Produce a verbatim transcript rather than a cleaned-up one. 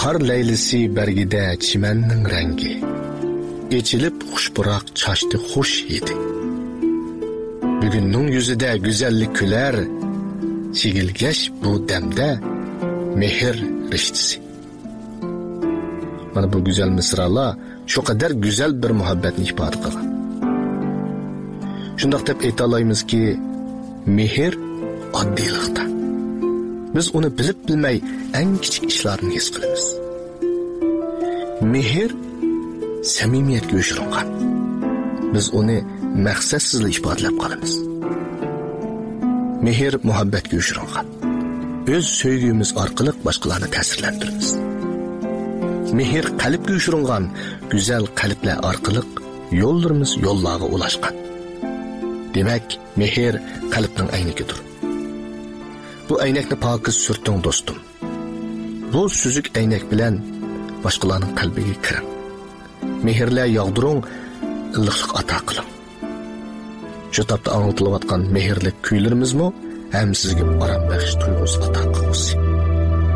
Qar laylisi bergida chimanning rangi, echilib xushpuroq chashdi xush edi. Bugunning yuzida go'zallik kular, chigilgash bu damda mehr rishtisi. Mana bu go'zal misralar shu qadar go'zal bir muhabbatni ifoda qilgan. Shundoq deb ayta olamizki, mehr oddiylikda. Biz uni bilib bilmay eng kichik ishlarni his qilamiz. Mehr samimiyatga o'chirilgan. Biz uni maqsadsiz ifodalab qolamiz. Mehr muhabbatga o'chirilgan. O'z sevgimiz orqali boshqalarni ta'sirlantiramiz. Mehr qalbga o'chirilgan, go'zal qalblar orqali yo'llarimiz yo'llarga ulashgan. Demak, mehr qalbning aynagidir. Bu aynakni pokiz surting do'stim. Bu suzuk aynak bilan boshqalarning qalbiga kiring. Mehrlar yog'diring, illiqlik ato qiling. Shu topda anglatilayotgan mehrlik kuylarimizmi ham sizga orom baxsh tuyg'usi ato qilsin.